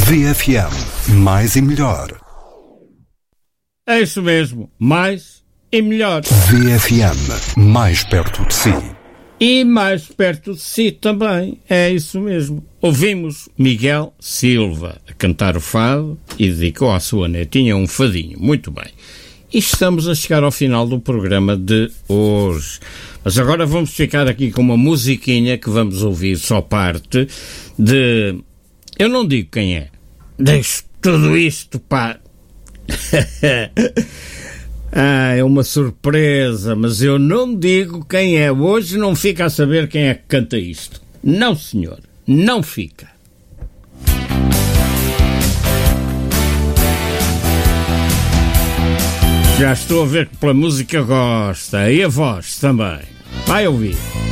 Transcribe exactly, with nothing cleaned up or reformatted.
V F M, mais e melhor. É isso mesmo, mais e melhor. V F M, mais perto de si. E mais perto de si também, é isso mesmo. Ouvimos Miguel Silva a cantar o fado e dedicou à sua netinha um fadinho. Muito bem. E estamos a chegar ao final do programa de hoje. Mas agora vamos ficar aqui com uma musiquinha que vamos ouvir só parte de... Eu não digo quem é. Deixo tudo isto para... Ah, é uma surpresa, mas eu não digo quem é. Hoje não fica a saber quem é que canta isto. Não, senhor. Não fica. Já estou a ver que pela música gosta. E a voz também. Vai ouvir.